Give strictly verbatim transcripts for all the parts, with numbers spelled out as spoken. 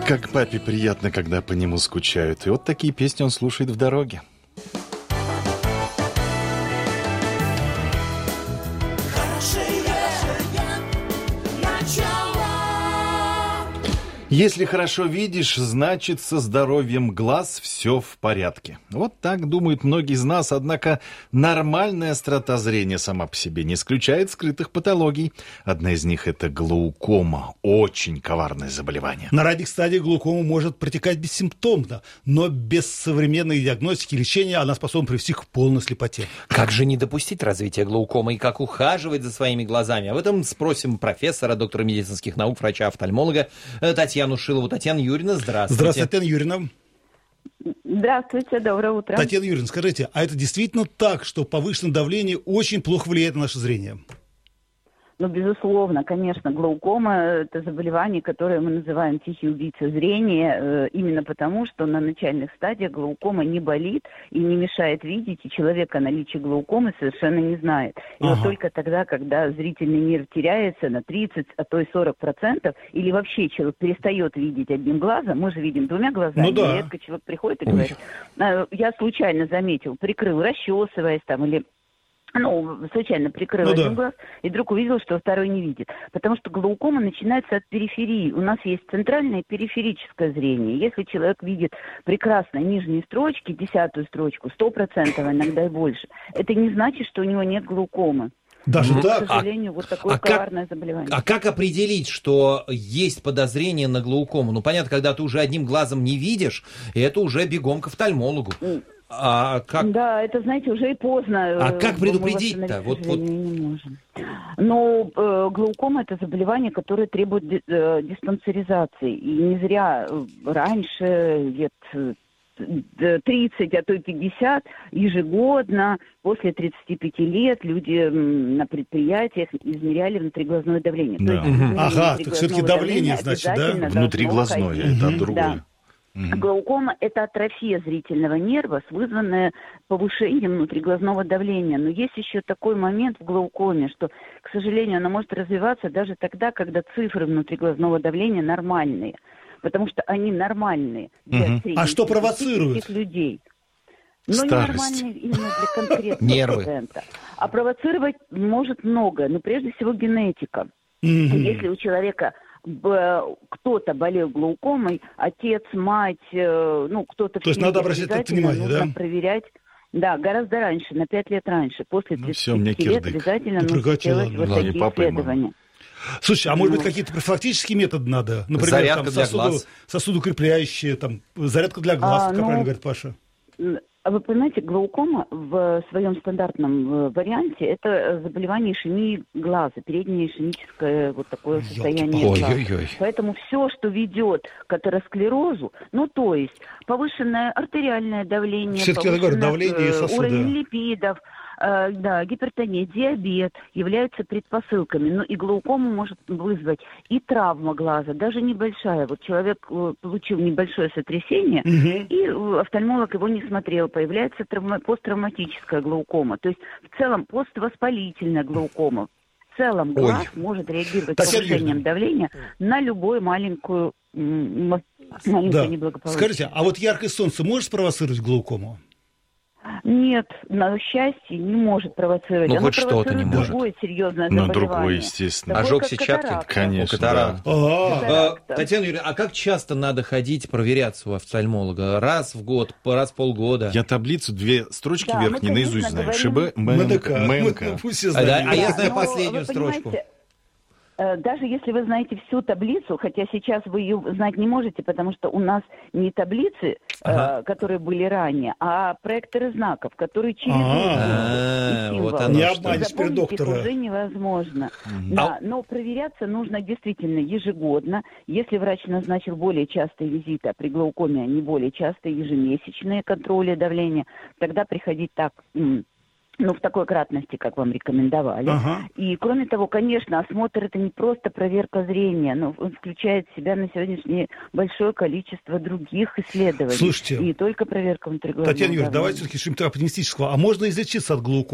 Как папе приятно, когда по нему скучают. И вот такие песни он слушает в дороге. Если хорошо видишь, значит, со здоровьем глаз все в порядке. Вот так думают многие из нас, однако нормальная острота зрения сама по себе не исключает скрытых патологий. Одна из них – это глаукома, очень коварное заболевание. На ранних стадиях глаукома может протекать бессимптомно, но без современной диагностики и лечения она способна привести к полной слепоте. Как же не допустить развития глаукомы и как ухаживать за своими глазами? Об этом спросим профессора, доктора медицинских наук, врача-офтальмолога Татьяну Татьяну Шилову. Татьяна Юрьевна, здравствуйте. Здравствуйте, Татьяна Юрьевна. Здравствуйте, доброе утро. Татьяна Юрьевна, скажите, а это действительно так, что повышенное давление очень плохо влияет на наше зрение? Ну, безусловно, конечно, глаукома – это заболевание, которое мы называем тихий убийца зрения, именно потому, что на начальных стадиях глаукома не болит и не мешает видеть, и человек о наличии глаукомы совершенно не знает. И ага. вот только тогда, когда зрительный нерв теряется на тридцать, а то и сорок процентов, или вообще человек перестает видеть одним глазом, мы же видим двумя глазами, ну, да. редко человек приходит и говорит, я случайно заметил, прикрыл, расчесываясь там, или... Ну, случайно прикрыл ну, один да. глаз, и вдруг увидел, что второй не видит. Потому что глаукома начинается от периферии. У нас есть центральное и периферическое зрение. Если человек видит прекрасно нижние строчки, десятую строчку, сто процентов, иногда и больше, это не значит, что у него нет глаукомы. Даже ну, так? К сожалению, а, вот такое а коварное как, заболевание. А как определить, что есть подозрение на глаукому? Ну, понятно, когда ты уже одним глазом не видишь, это уже бегом к офтальмологу. А как... Да, это, знаете, уже и поздно. А как предупредить-то? Вот, вот... Не можем. Но э, глаукома – это заболевание, которое требует э, диспансеризации. И не зря раньше, лет тридцать, а то и пятьдесят, ежегодно, после тридцати пяти лет, люди на предприятиях измеряли внутриглазное давление. Да. То есть, угу. Ага, так все-таки давление, значит, да? Внутриглазное, это угу. другое. Да. Глаукома – это атрофия зрительного нерва, вызванная повышением внутриглазного давления. Но есть еще такой момент в глаукоме, что, к сожалению, она может развиваться даже тогда, когда цифры внутриглазного давления нормальные. Потому что они нормальные для угу. А что провоцирует? людей. Но ненормальные именно для конкретного пациента. А провоцировать может многое. Но прежде всего генетика. Угу. Если у человека... кто-то болел глаукомой, отец, мать, ну, кто-то... То есть надо обращать на это внимание, да? Проверять, да, гораздо раньше, на пять лет раньше. После тридцати ну, пяти лет обязательно ну, нужно делать вот такие исследования. Слушай, а может быть какие-то профилактические методы надо? Например, зарядка там, для сосуду, глаз. Сосудокрепляющие, там, зарядка для глаз, а, как ну, правильно говорит Паша. А вы понимаете, глаукома в своем стандартном варианте это заболевание ишемии глаза, переднее ишемическое вот такое состояние глаза. Ой-ой-ой. Поэтому все, что ведет к атеросклерозу, ну то есть повышенное артериальное давление, все-таки я говорю, давление и сосуды. Уровень липидов, э, да, гипертония, диабет являются предпосылками. Но и глаукому может вызвать и травма глаза, даже небольшая. Вот человек получил небольшое сотрясение, угу. и офтальмолог его не смотрел. Появляется травма, посттравматическая глаукома. То есть в целом поствоспалительная глаукома. В целом глаз Ой. может реагировать с повышением давления на любую маленькую, маленькую да. неблагополучие. Скажите, а вот яркое солнце может спровоцировать глаукому? Нет, на счастье не может провоцировать. Ну, Оно хоть что-то не может. Другое серьезное На заболевание. другое, естественно. Ожог сетчатки? Конечно, катаракт. да. А, Татьяна Юрьевна, а как часто надо ходить проверяться у офтальмолога? Раз в год, раз в полгода? Я таблицу, две строчки да, верхние мы, наизусть знаю. говорим... ШБ, ММК. ММК. А, да, а я знаю но, последнюю строчку. Даже если вы знаете всю таблицу, хотя сейчас вы ее знать не можете, потому что у нас не таблицы, ага. э, которые были ранее, а проекторы знаков, которые чередуют вот символы. Не обманешь теперь доктора. Уже невозможно. Да, но проверяться нужно действительно ежегодно. Если врач назначил более частые визиты, а при глаукоме они более частые, ежемесячные контроли давления, тогда приходить так... Ну, в такой кратности, как вам рекомендовали. Ага. И, кроме того, конечно, осмотр – это не просто проверка зрения, но он включает в себя на сегодняшний день большое количество других исследований. Слушайте, и не только проверка внутриглазного Татьяна Юрьевна, давления. давайте все-таки что-нибудь оптимистического. А можно излечиться от глаукомы?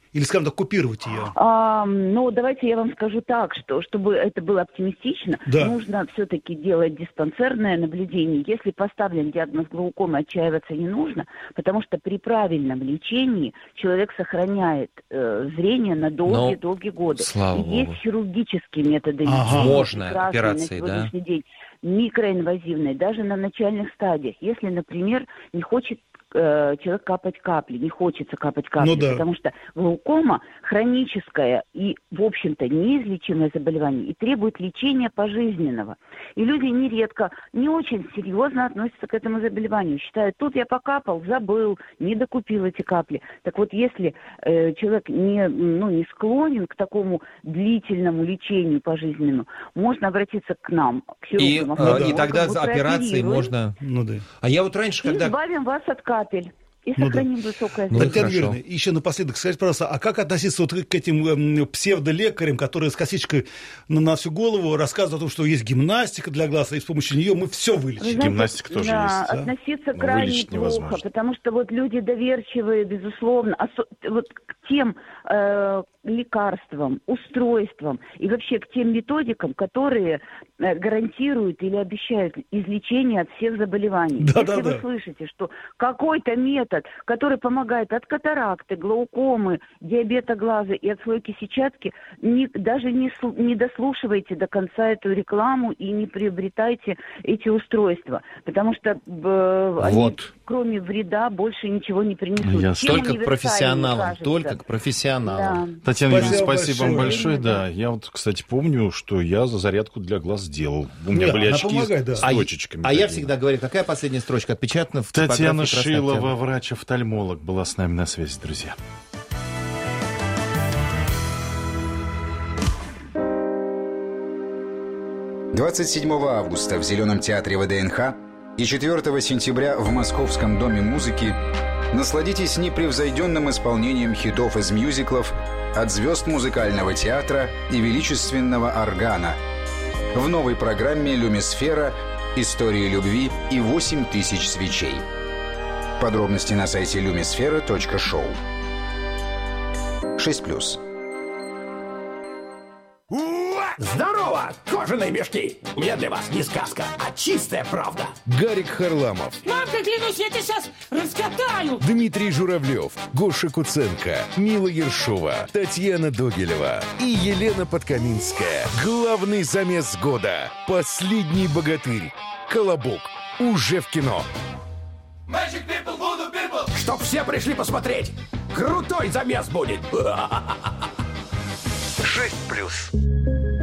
Или, скажем так, купировать ее? А, ну, давайте я вам скажу так, что чтобы это было оптимистично, да. нужно все-таки делать диспансерное наблюдение. Если поставлен диагноз глаукомы, отчаиваться не нужно, потому что при правильном лечении человек сохраняет э, зрение на долгие-долгие годы. Слава И Богу. Есть хирургические методы ага. лечения. Можно операции, на сегодняшний да? день, микроинвазивные, даже на начальных стадиях. Если, например, не хочет человек капать капли, не хочется капать капли, ну, да. потому что глаукома хроническое и, в общем-то, неизлечимое заболевание и требует лечения пожизненного. И люди нередко не очень серьезно относятся к этому заболеванию. Считают, тут я покапал, забыл, не докупил эти капли. Так вот, если э, человек не, ну, не склонен к такому длительному лечению пожизненному, можно обратиться к нам, к хирургам. И, э, и тогда за операцией можно... Ну, да. А я вот раньше, и когда... избавим вас от капель. И Ну сохраним да. высокое Ну, зрение. Татьяна хорошо. Юрьевна, еще напоследок, скажите, пожалуйста, а как относиться вот к этим э, псевдолекарям, которые с косичкой на, на всю голову рассказывают о том, что есть гимнастика для глаз, и с помощью нее мы все Вы вылечим? знаете, Гимнастика тоже да, есть, да? относиться Но крайне вылечить плохо, невозможно. потому что вот люди доверчивые, безусловно, осо- вот к тем э, лекарствам, устройствам и вообще к тем методикам, которые э, гарантируют или обещают излечение от всех заболеваний. Да, Если да, вы да. слышите, что какой-то метод, который помогает от катаракты, глаукомы, диабета глаза и отслойки сетчатки, не, даже не, слу- не дослушивайте до конца эту рекламу и не приобретайте эти устройства, потому что э, они, Вот. кроме вреда, больше ничего не принесут. Ясно. Чем Только к универсальнее профессионалам, кажется. только к профессионалам. Да. Татьяна Юрьевна, Спасибо спасибо вам большое. большое. Да, я вот, кстати, помню, что я за зарядку для глаз делал. У меня Да, были она очки помогает, да. с А, точечками. а я такими. всегда говорю, какая последняя строчка отпечатана в Татьяна типографии «Красный Шилова, Октябрь». врач-офтальмолог, была с нами на связи, друзья. двадцать седьмого августа в Зеленом театре ВДНХ и четвёртого сентября в Московском доме музыки насладитесь непревзойденным исполнением хитов из мюзиклов от звезд музыкального театра и величественного органа в новой программе «Люмисфера. Истории любви и восемь тысяч свечей». Подробности на сайте люмисфера точка шоу. шесть плюс. Здорово, кожаные мешки! У меня для вас не сказка, а чистая правда. Гарик Харламов, Мамка, клянусь, я тебя сейчас раскатаю. Дмитрий Журавлев, Гоша Куценко, Мила Ершова, Татьяна Догилева и Елена Подкаминская. Главный замес года. Последний богатырь. Колобок. Уже в кино. Чтоб все пришли посмотреть. Крутой замес будет. шесть плюс.